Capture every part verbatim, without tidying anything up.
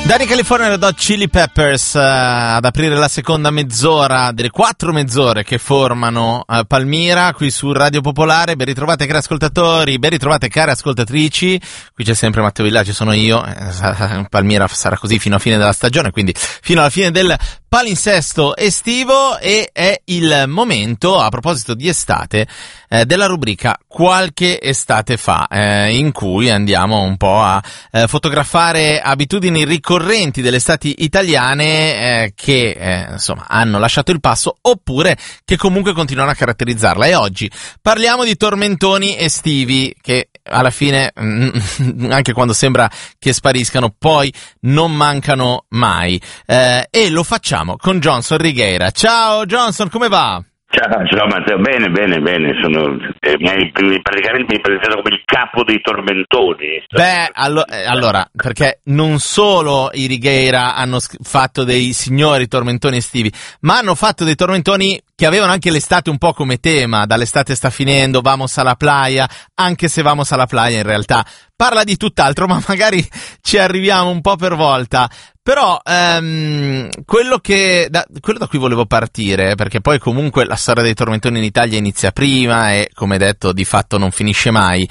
Danny California e Red Hot Chili Peppers uh, ad aprire la seconda mezz'ora delle quattro mezz'ore che formano uh, Palmira qui su Radio Popolare. Ben ritrovate cari ascoltatori, ben ritrovate care ascoltatrici. Qui c'è sempre Matteo Villaggio, sono io. eh, Palmira sarà così fino a fine della stagione, quindi fino alla fine del palinsesto estivo, e è il momento, a proposito di estate, eh, della rubrica Qualche estate fa, eh, in cui andiamo un po' a eh, fotografare abitudini ricorrenti delle estati italiane eh, che eh, insomma hanno lasciato il passo oppure che comunque continuano a caratterizzarla. E oggi parliamo di tormentoni estivi che alla fine, anche quando sembra che spariscano, poi non mancano mai, eh, e lo facciamo con Johnson Righeira. Ciao Johnson, come va? Ciao, ciao Matteo, bene, bene, bene, sono, eh, mi hai, praticamente mi hai presentato come il capo dei tormentoni. Beh, allo- eh, allora, perché non solo i Righeira hanno sch- fatto dei signori tormentoni estivi, ma hanno fatto dei tormentoni che avevano anche l'estate un po' come tema. Dall'estate sta finendo, vamos alla playa, anche se vamos alla playa in realtà parla di tutt'altro, ma magari ci arriviamo un po' per volta. Però ehm, quello che da, quello da cui volevo partire, perché poi comunque la storia dei tormentoni in Italia inizia prima e, come detto, di fatto non finisce mai.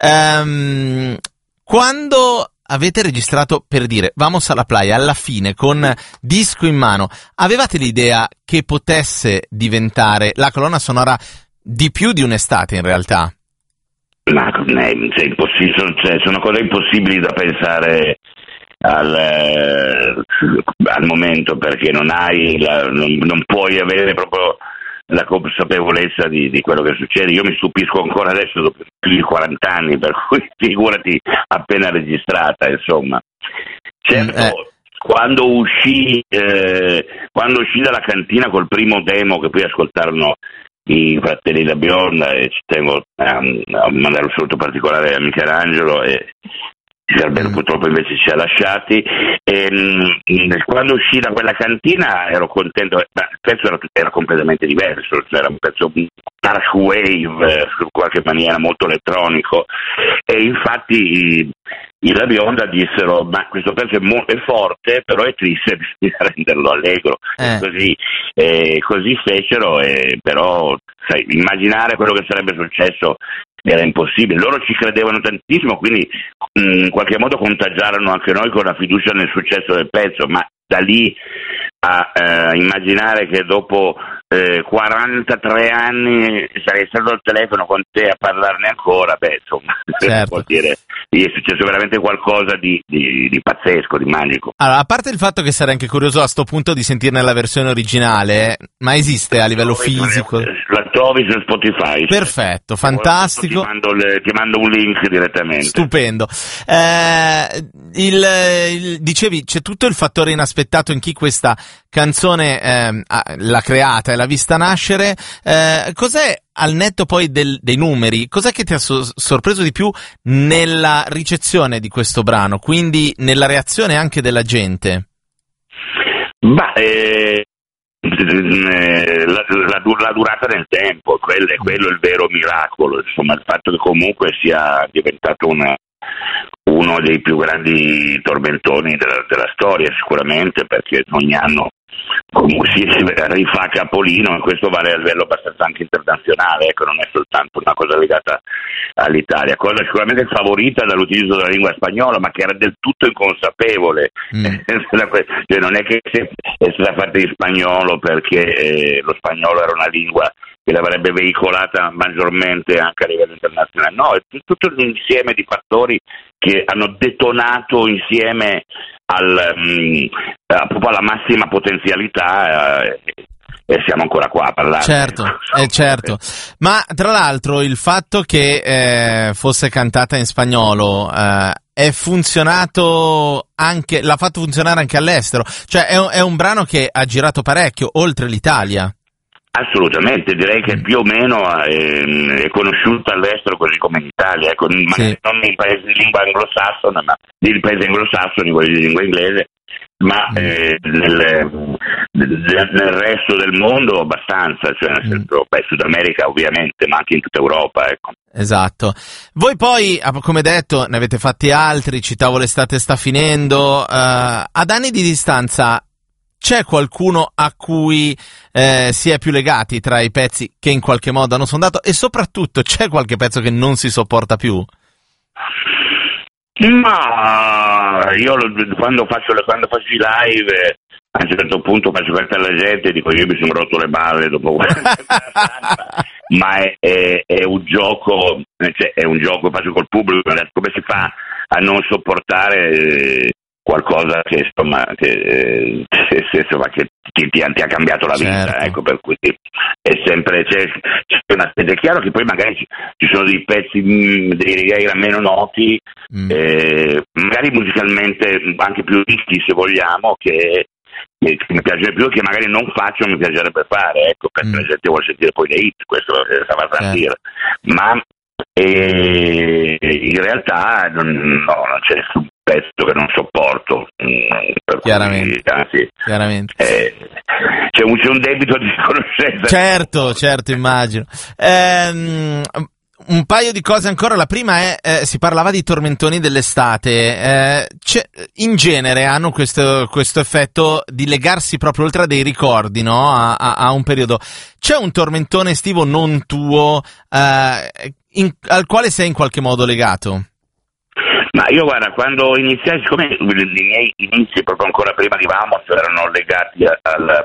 Ehm, quando avete registrato, per dire, Vamos alla playa, alla fine, con disco in mano, avevate l'idea che potesse diventare la colonna sonora di più di un'estate in realtà? Ma è, cioè, impossibile, sono, cioè, sono cose impossibili da pensare al, eh, al momento, perché non hai la, non, non puoi avere proprio la consapevolezza di, di quello che succede. Io mi stupisco ancora adesso dopo più di quaranta anni, per cui figurati appena registrata, insomma. Certo, eh. quando uscì eh, quando uscì dalla cantina col primo demo che poi ascoltarono i fratelli da Bionda, e ci tengo a, a mandare un saluto particolare a Michelangelo, e Alberto mm. purtroppo invece ci ha lasciati, e mh, quando uscì da quella cantina ero contento, ma il pezzo era, era completamente diverso, cioè era un pezzo dark wave, eh, in qualche maniera molto elettronico, e infatti i, i La Bionda dissero: ma questo pezzo è, mo- è forte, però è triste, bisogna renderlo allegro, eh. così, eh, così fecero, e però sai, immaginare quello che sarebbe successo era impossibile. Loro ci credevano tantissimo, quindi mh, in qualche modo contagiarono anche noi con la fiducia nel successo del pezzo, ma da lì a eh, immaginare che dopo eh, quarantatré anni sarei stato al telefono con te a parlarne ancora, beh, insomma, certo. vuol dire è successo veramente qualcosa di, di, di pazzesco, di magico. Allora, a parte il fatto che sarei anche curioso a sto punto di sentirne la versione originale, ma esiste a livello fisico? La trovi su Spotify. Perfetto, fantastico. Ti mando, le, ti mando un link direttamente. Stupendo. Eh, il, il, dicevi, c'è tutto il fattore inaspettato in chi questa canzone eh, l'ha creata e l'ha vista nascere. Eh, cos'è, al netto poi del, dei numeri, cos'è che ti ha so- sorpreso di più nella ricezione di questo brano, quindi nella reazione anche della gente? Bah, eh, la, la, la durata del tempo, quello è quello il vero miracolo, insomma, il fatto che comunque sia diventato una, uno dei più grandi tormentoni della, della storia, sicuramente, perché ogni anno comunque si rifà capolino, e questo vale a livello abbastanza anche internazionale, ecco, non è soltanto una cosa legata all'Italia, cosa sicuramente favorita dall'utilizzo della lingua spagnola, ma che era del tutto inconsapevole. Mm. Cioè, non è che è stata fatta in spagnolo perché eh, lo spagnolo era una lingua che l'avrebbe veicolata maggiormente anche a livello internazionale, no, è tutto un insieme di fattori che hanno detonato insieme al, mh, proprio alla massima potenzialità, eh, e siamo ancora qua a parlare. Certo, eh, certo. Ma tra l'altro il fatto che eh, fosse cantata in spagnolo eh, è funzionato anche, l'ha fatto funzionare anche all'estero, cioè è un, è un brano che ha girato parecchio oltre l'Italia. Assolutamente, direi che più o meno è, è conosciuto all'estero così come in Italia, ecco, sì. Non nei paesi di lingua anglosassone, ma nei paesi anglosassoni, quelli di lingua inglese, ma eh, nel, nel resto del mondo abbastanza, cioè nel senso, beh, Sud America ovviamente, ma anche in tutta Europa, ecco. Esatto. Voi poi, come detto, ne avete fatti altri, citavo l'estate sta finendo, eh, ad anni di distanza c'è qualcuno a cui eh, si è più legati tra i pezzi che in qualche modo hanno sondato, e soprattutto c'è qualche pezzo che non si sopporta più? Ma io lo, quando faccio le, quando faccio i live, a un certo punto faccio cantare la gente e dico io mi sono rotto le balle dopo ma è, è, è un gioco, cioè è un gioco che faccio col pubblico, come si fa a non sopportare eh, qualcosa che insomma che, eh, insomma, che ti, ti, ti ha cambiato la vita, certo. Ecco, per cui è sempre c'è, c'è una, è chiaro che poi magari ci, ci sono dei pezzi mh, dei reggae meno noti, mm. eh, magari musicalmente anche più ricchi se vogliamo, che che mi piace più, che magari non faccio, mi piacerebbe fare, ecco, perché mm. la gente vuole sentire poi le hit, questo stava a dire, certo. Ma eh, in realtà non, no, non c'è nessun pezzo che non sopporto, per chiaramente, cui, anzi, chiaramente. Eh, c'è, un, c'è un debito di conoscenza. Certo, certo, immagino. Ehm, un paio di cose ancora. La prima è, eh, si parlava di tormentoni dell'estate. Eh, c'è, in genere hanno questo, questo effetto di legarsi proprio oltre a dei ricordi, no? A, a, a un periodo. C'è un tormentone estivo non tuo eh, in, al quale sei in qualche modo legato? Ma io guarda, quando iniziai, siccome i miei inizi proprio ancora prima di Vamos erano legati al...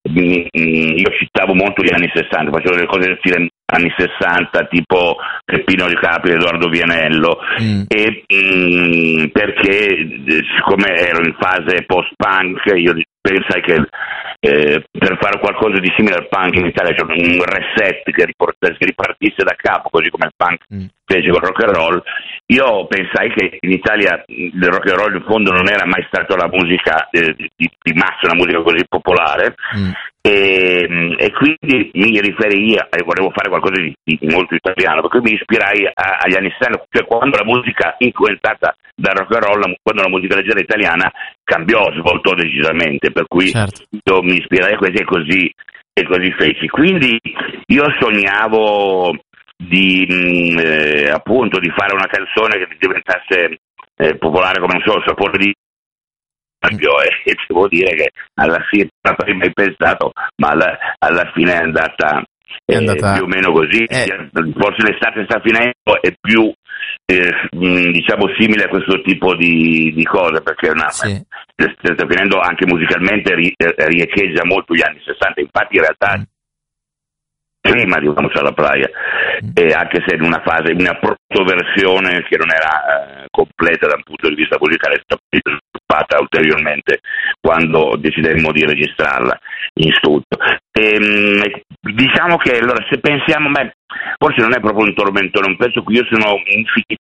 io citavo molto gli anni sessanta, facevo delle cose del stile anni sessanta, tipo Peppino Di Capri, Edoardo Vianello, mm. e mh, perché siccome ero in fase post-punk, io pensai che eh, per fare qualcosa di simile al punk in Italia c'è un reset che, riport- che ripartisse da capo, così come il punk mm. fece con rock and roll. Io pensai che in Italia il rock and roll in fondo non era mai stato la musica eh, di, di massa, una musica così popolare, mm. e, e quindi mi riferii a, e volevo fare qualcosa di, di molto italiano, perché mi ispirai a, agli anni sessanta, cioè quando la musica influenzata dal rock and roll, quando la musica leggera italiana cambiò, svoltò decisamente, per cui certo. Io mi ispirai a questi e così, e così feci. Quindi io sognavo di mh, eh, appunto di fare una canzone che diventasse eh, popolare come non so, il sapore di Fabio, e, e devo dire che alla fine non avrei mai pensato, ma alla, alla fine è andata, è andata... Eh, più o meno così. Eh. Forse l'estate sta finendo, è più eh, diciamo simile a questo tipo di, di cose, perché una, sì. sta finendo anche musicalmente, ri, riecheggia molto gli anni sessanta, infatti in realtà mm. prima di Vamos alla Playa, mm. eh, anche se in una fase, in una protoversione che non era eh, completa dal punto di vista musicale, è stata sviluppata ulteriormente quando decidemmo di registrarla in studio. E, diciamo che allora se pensiamo, beh, forse non è proprio un tormentone, un pezzo qui io sono infinito,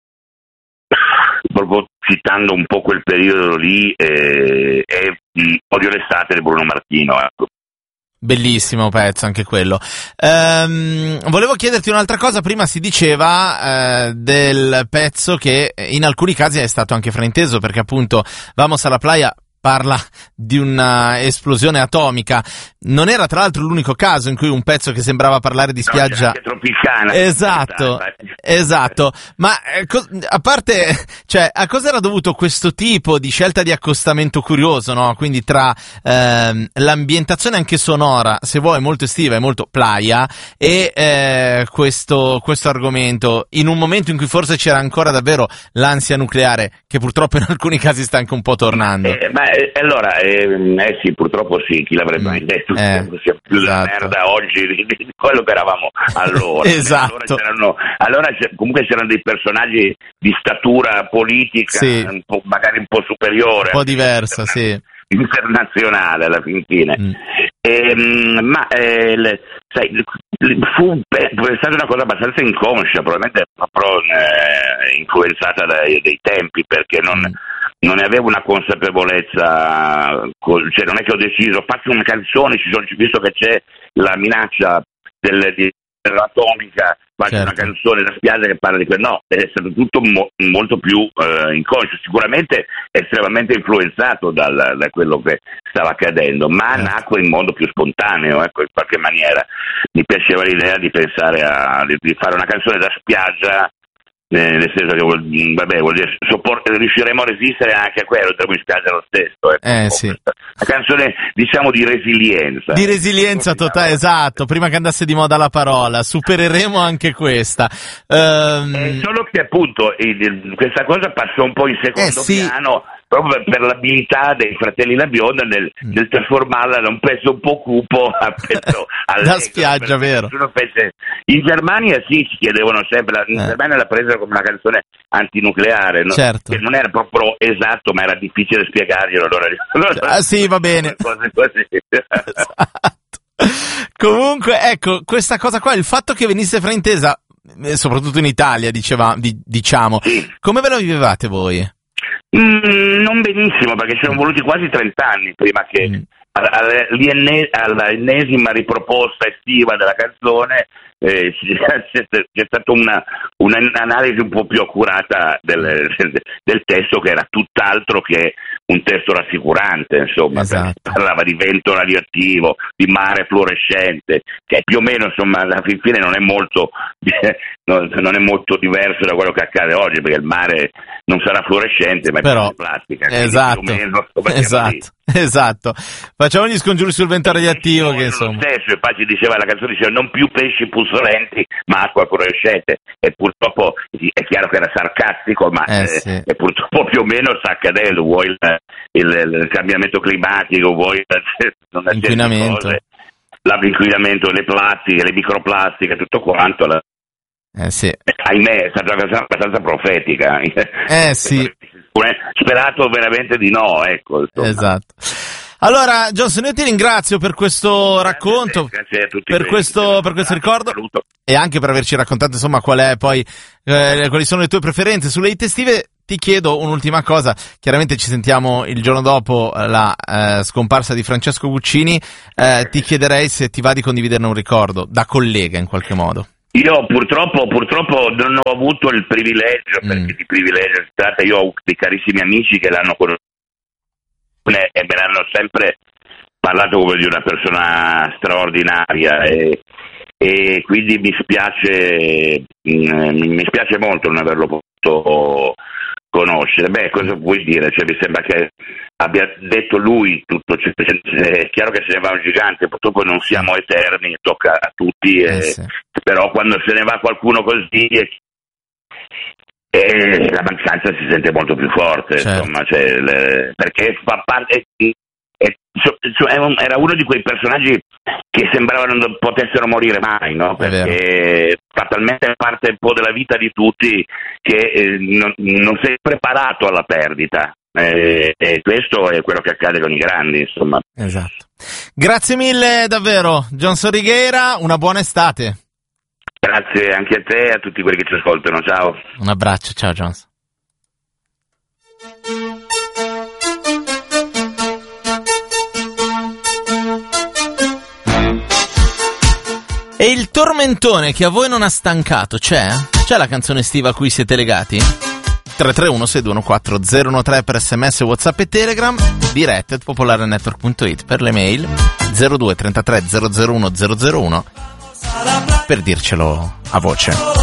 proprio citando un po' quel periodo lì, eh, è Odio l'estate di Bruno Martino, ecco. Bellissimo pezzo anche quello. Ehm, volevo chiederti un'altra cosa. Prima si diceva eh, del pezzo che in alcuni casi è stato anche frainteso, perché appunto Vamos alla Playa parla di una esplosione atomica. Non era tra l'altro l'unico caso in cui un pezzo che sembrava parlare di spiaggia, no, c'è anche Tropicana. Esatto, esatto. Ma eh, co- a parte, cioè, a cosa era dovuto questo tipo di scelta di accostamento curioso, no? Quindi tra ehm, l'ambientazione anche sonora, se vuoi molto estiva e molto playa, e eh, questo questo argomento in un momento in cui forse c'era ancora davvero l'ansia nucleare, che purtroppo in alcuni casi sta anche un po' tornando. Eh, ma eh, allora, eh, eh sì, purtroppo sì, chi l'avrebbe mai detto? Eh, sia più esatto. la merda oggi di, di quello che eravamo allora. Esatto. Allora, c'erano, allora comunque c'erano dei personaggi di statura politica, sì. un po', magari un po' superiore, un po' diversa, sì, internazionale alla fin fine. Mm. E, ma eh, le, sai, fu, è stata una cosa abbastanza inconscia, probabilmente proprio eh, influenzata dai, dai tempi, perché non mm. non ne avevo una consapevolezza, cioè non è che ho deciso faccio una canzone, ci sono, visto che c'è la minaccia del, dell'atomica, faccio certo. una canzone da spiaggia che parla di quello. No, è stato tutto mo- molto più eh, inconscio, sicuramente estremamente influenzato dal, da quello che stava accadendo, ma certo. nacque in modo più spontaneo, ecco, in qualche maniera. Mi piaceva l'idea di pensare a di, di fare una canzone da spiaggia, eh, nel senso che vuol, vabbè, vuol dire sopport- riusciremo a resistere anche a quello, andremo in spiaggia lo stesso, ecco, eh, sì. una canzone diciamo di resilienza di resilienza totale, esatto, prima che andasse di moda la parola, supereremo anche questa. Um... Eh, solo che appunto il, questa cosa passò un po' in secondo eh, sì. piano proprio per l'abilità dei fratelli La Bionda nel, mm. nel trasformarla da un pezzo un po' cupo a pezzo allegro. Da spiaggia, vero? Fece... In Germania sì, ci chiedevano sempre, in eh. Germania la presero come una canzone antinucleare, no? Certo. Che non era proprio esatto, ma era difficile spiegarglielo. Allora, allora ah, sì, va bene. Cose così. Esatto. Comunque, ecco, questa cosa qua, il fatto che venisse fraintesa, soprattutto in Italia, diceva, di, diciamo, sì. come ve lo vivevate voi? Mm, non benissimo, perché ci sono voluti quasi trent'anni prima che mm. all'ennesima riproposta estiva della canzone eh, c'è, c'è stata una, un'analisi un po' più accurata del, del testo, che era tutt'altro che un testo rassicurante, insomma, esatto. parlava di vento radioattivo, di mare fluorescente, che più o meno, insomma, alla fin fine non è molto non è molto diverso da quello che accade oggi, perché il mare non sarà fluorescente, ma però, è plastica. Esatto, più o meno, esatto, esatto. Facciamo gli scongiuri sul vento radioattivo, che insomma. Lo stesso, infatti diceva la canzone, diceva non più pesci puzzolenti, ma acqua fluorescente, e purtroppo è chiaro che era sarcastico, ma eh, eh, sì. e purtroppo più o meno sta accadendo, vuoi il, il, il cambiamento climatico, vuoi l'inquinamento, l'inquinamento, le plastiche, le microplastiche, tutto quanto. La... Eh sì. Ahimè, è stata una canzone abbastanza profetica. Eh sì. Sperato veramente di no, ecco. Insomma. Esatto. Allora, Johnson, io ti ringrazio per questo grazie racconto, a te, grazie a tutti per questo, per questo ricordo, saluto. E anche per averci raccontato, insomma, qual è poi, eh, quali sono le tue preferenze sulle hit estive. Ti chiedo un'ultima cosa, chiaramente ci sentiamo il giorno dopo la eh, scomparsa di Francesco Guccini, eh, ti chiederei se ti va di condividerne un ricordo, da collega in qualche modo. Io purtroppo purtroppo non ho avuto il privilegio, perché mm. di privilegio si tratta, io ho dei carissimi amici che l'hanno conosciuto e me l'hanno sempre parlato come di una persona straordinaria, e, e quindi mi spiace mi spiace molto non averlo potuto conoscere. Beh, cosa vuoi dire? Cioè, mi sembra che abbia detto lui tutto, cioè, è chiaro che se ne va un gigante, purtroppo non siamo eterni, tocca a tutti, eh, sì. Però quando se ne va qualcuno così e, e la mancanza si sente molto più forte, certo. Insomma, cioè, le, perché fa parte, è, è, era uno di quei personaggi che sembravano non potessero morire mai, no? Perché fa talmente parte un po' della vita di tutti che eh, non, non sei preparato alla perdita, eh, e questo è quello che accade con i grandi, insomma. Esatto. Grazie mille davvero, Johnson Righeira, una buona estate. Grazie anche a te e a tutti quelli che ci ascoltano, ciao. Un abbraccio, ciao Johnson. E il tormentone che a voi non ha stancato c'è? C'è la canzone estiva a cui siete legati? tre tre uno sei due uno quattro zero uno tre per sms, WhatsApp e Telegram, dirette at popolarenetwork punto it per le mail zero due trentatré zero zero uno zero zero uno per dircelo a voce.